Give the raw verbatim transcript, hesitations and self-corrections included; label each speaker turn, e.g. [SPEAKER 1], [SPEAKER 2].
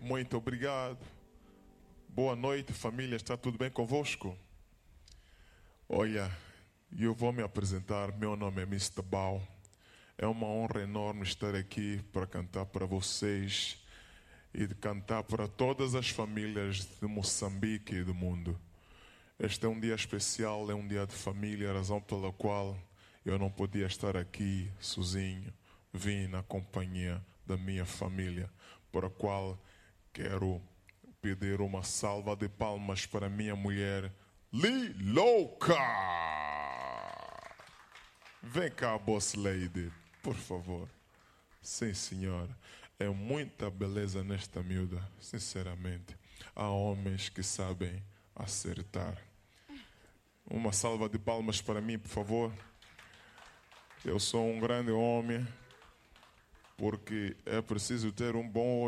[SPEAKER 1] Muito obrigado. Boa noite, família. Está tudo bem convosco? Olha, eu vou me apresentar. Meu nome é mister Bao. É uma honra enorme estar aqui para cantar para vocês e de cantar para todas as famílias de Moçambique e do mundo. Este é um dia especial, é um dia de família, a razão pela qual eu não podia estar aqui sozinho. Vim na companhia da minha família, para a qual quero pedir uma salva de palmas para minha mulher, Lilouca. Vem cá, boss lady, por favor. Sim, senhora. É muita beleza nesta miúda, sinceramente. Há homens que sabem acertar. Uma salva de palmas para mim, por favor. Eu sou um grande homem, porque é preciso ter um bom